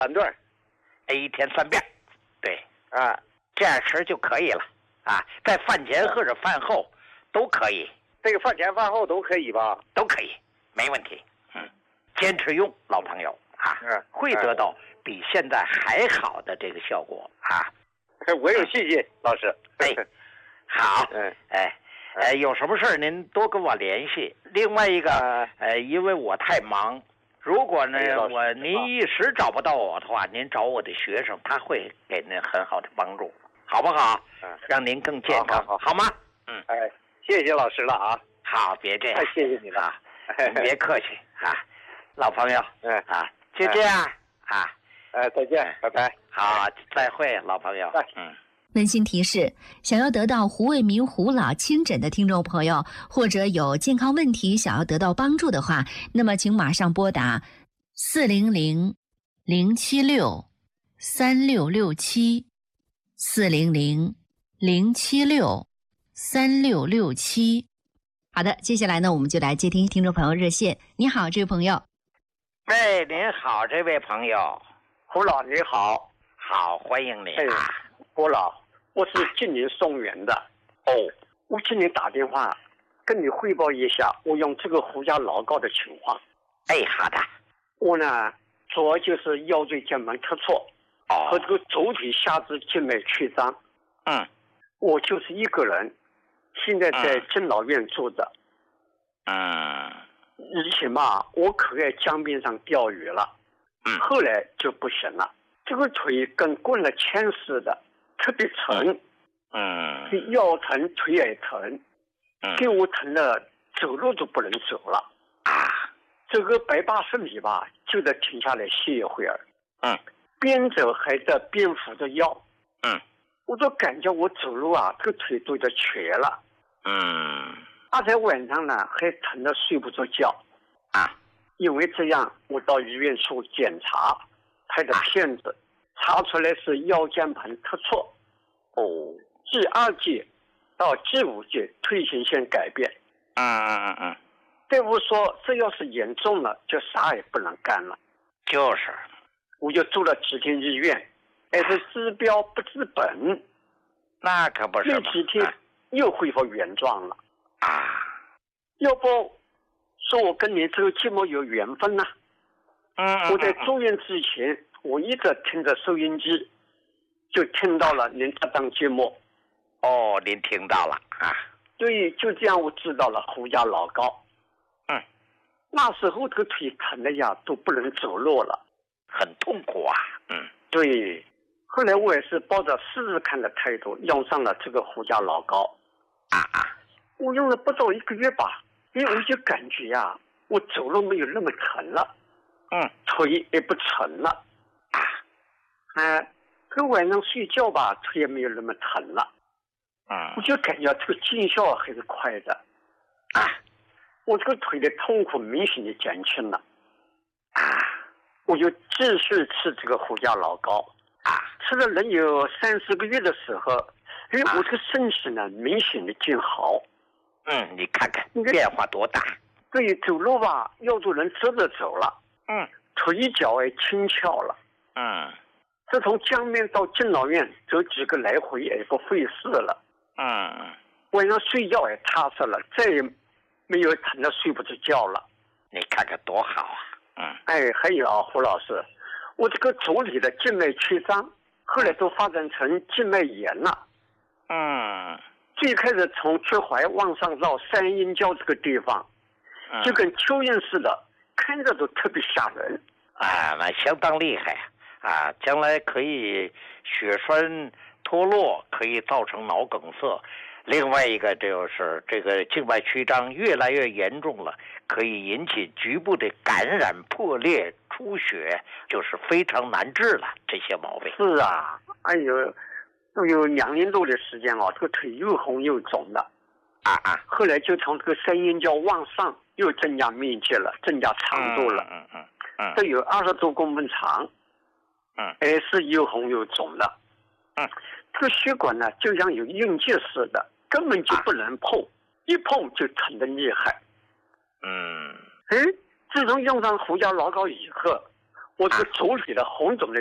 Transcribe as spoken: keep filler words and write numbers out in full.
三段， 哎，一天三遍，对啊， 这样吃就可以了啊，在饭前或者饭后都可以。 这个饭前饭后都可以吧？ 都可以，没问题。嗯，坚持用，老朋友啊， 嗯， 会得到比现在还好的这个效果啊。 我有信心，老师。 哎，好， 嗯， 哎，呃，有什么事儿您多跟我联系。另外一个，呃，因为我太忙，如果呢我您一时找不到我的话，您找我的学生，他会给您很好的帮助，好不好？ 嗯， 让您更健康， 好，好， 好吗？ 嗯，哎，谢谢老师了啊。 好，别这样， 太谢谢你了， 您别客气啊，老朋友， 嗯啊，就这样啊， 哎，再见，拜拜。 好，再会，老朋友。嗯。 温馨提示：想要得到胡卫民胡老亲诊的听众朋友，或者有健康问题想要得到帮助的话，那么请马上拨打四零零零七六三六六七四零零零七六三六六七。好的，接下来呢，我们就来接听听众朋友热线。你好，这位朋友。 喂，您好，这位朋友。 胡老你好。 好，欢迎你啊。 胡老，我是今年松原的。 哦， 我今年打电话跟你汇报一下我用这个胡家老膏的情况。 哎，好的。 我呢，主要就是腰椎间盘突出哦和这个足底下肢静脉曲张。 嗯， 我就是一个人，现在在敬老院住着。 嗯， 以前嘛，我可爱江边上钓鱼了。 嗯， 后来就不行了，这个腿跟灌了铅似的。特别疼， 嗯， 腰疼，腿也疼， 嗯， 给我疼的走路都不能走了啊！ 这个百八十米吧，就得停下来歇一会儿， 嗯， 边走还得边扶着腰， 嗯， 我都感觉我走路啊，这个腿都得瘸了， 嗯， 而且晚上呢还疼得睡不着觉啊！ 因为这样，我到医院去检查，拍的片子。查出来是腰间盘突出， 哦， 第二阶到第五阶退行性改变。 嗯嗯嗯嗯。 大夫说，这要是严重了，就啥也不能干了。 就是。 我就住了几天医院，还是治标不治本。 那可不是嘛。 这几天又恢复原状了。 啊。 要不说我跟你这个节目有缘分呢、 啊？嗯。 我在住院之前。我一直听着收音机，就听到了您这档节目。 哦，您听到了啊？ 对，就这样我知道了胡家老膏。 嗯， 那时候这个腿疼的呀，都不能走路了， 很痛苦啊。嗯， 对。后来我也是抱着试试看的态度，用上了这个胡家老膏。 啊啊！ 我用了不到一个月吧，因为我就感觉呀，我走路没有那么疼了。 嗯， 腿也不沉了。哎，可晚上睡觉吧，腿也没有那么疼了。 嗯， 我就感觉这个见效还是快的。啊，我这个腿的痛苦明显的减轻了。啊，我就继续吃这个胡家老膏。啊，吃了能有三四个月的时候，哎，我这个身体呢明显的见好。 嗯，你看看变化多大。 对，走路吧，腰都能直着走了。 嗯， 腿脚也轻巧了。 嗯。 这从江面到敬老院走几个来回也不费事了。 嗯， 晚上睡觉也踏实了，再也没有疼得睡不着觉了。 你看看多好啊！嗯， 哎，还有啊，胡老师，我这个足底的静脉曲张，后来都发展成静脉炎了。 嗯， 最开始从脚踝往上绕三阴交这个地方， 嗯、 就跟蚯蚓似的，看着都特别吓人。 啊，那相当厉害啊！啊，将来可以血栓脱落，可以造成脑梗塞。另外一个就是这个静脉曲张越来越严重了，可以引起局部的感染、破裂、出血，就是非常难治了。这些毛病是啊，哎呦，都有两年多的时间了，这个腿又红又肿的。 啊啊！ 后来就从这个三阴交往上又增加面积了，增加长度了。 嗯嗯嗯， 都有二十多公分长。 嗯， 还是又红又肿的。 嗯， 这个血管呢，就像有硬结似的，根本就不能碰，啊、一碰就疼得厉害。 嗯， 哎，自从用上胡家老膏以后， 我这个左腿的红肿的